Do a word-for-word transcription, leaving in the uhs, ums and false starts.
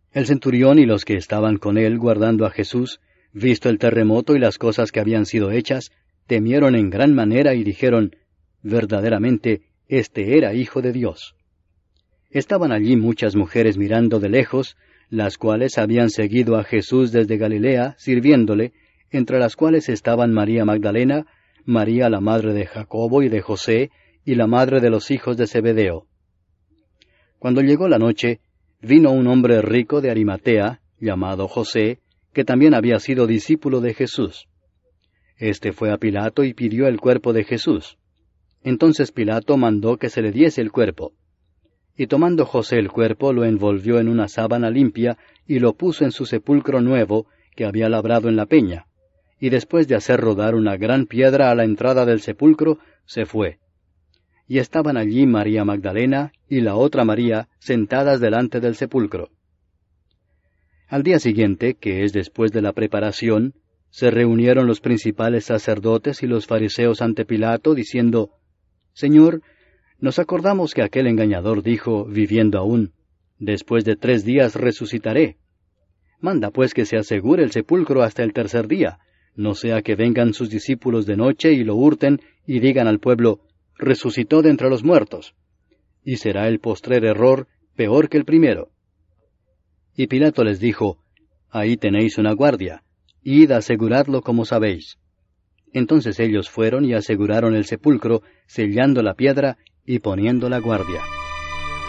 El centurión y los que estaban con él guardando a Jesús, visto el terremoto y las cosas que habían sido hechas, temieron en gran manera y dijeron, verdaderamente, este era Hijo de Dios. Estaban allí muchas mujeres mirando de lejos, las cuales habían seguido a Jesús desde Galilea, sirviéndole, entre las cuales estaban María Magdalena, María la madre de Jacobo y de José, y la madre de los hijos de Zebedeo. Cuando llegó la noche, vino un hombre rico de Arimatea, llamado José, que también había sido discípulo de Jesús. Este fue a Pilato y pidió el cuerpo de Jesús. Entonces Pilato mandó que se le diese el cuerpo. Y tomando José el cuerpo, lo envolvió en una sábana limpia y lo puso en su sepulcro nuevo, que había labrado en la peña. Y después de hacer rodar una gran piedra a la entrada del sepulcro, se fue. Y estaban allí María Magdalena y la otra María sentadas delante del sepulcro. Al día siguiente, que es después de la preparación, se reunieron los principales sacerdotes y los fariseos ante Pilato, diciendo, Señor, nos acordamos que aquel engañador dijo, viviendo aún, después de tres días resucitaré. Manda pues que se asegure el sepulcro hasta el tercer día, no sea que vengan sus discípulos de noche y lo hurten y digan al pueblo, resucitó de entre los muertos. Y será el postrer error peor que el primero. Y Pilato les dijo, ahí tenéis una guardia, id a aseguradlo como sabéis. Entonces ellos fueron y aseguraron el sepulcro, sellando la piedra y poniendo la guardia.